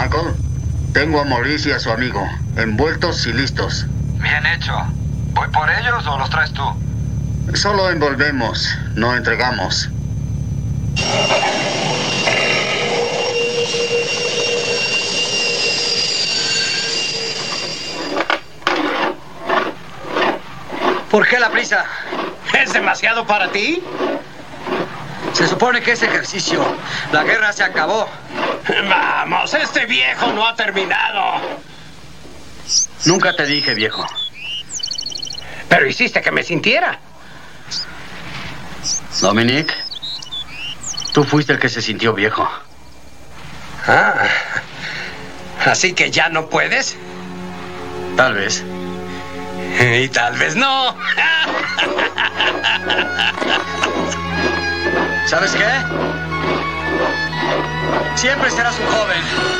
Michael, tengo a Maurice y a su amigo, envueltos y listos. Bien hecho. ¿Voy por ellos o los traes tú? Solo envolvemos, no entregamos. ¿Por qué la prisa? ¿Es demasiado para ti? Se supone que es ejercicio. La guerra se acabó. Vamos, este viejo no ha terminado. Nunca te dije, viejo. Pero hiciste que me sintiera. Dominic, tú fuiste el que se sintió viejo. Ah, ¿así que ya no puedes? Tal vez. Y tal vez no. ¿Sabes qué? Siempre serás un joven.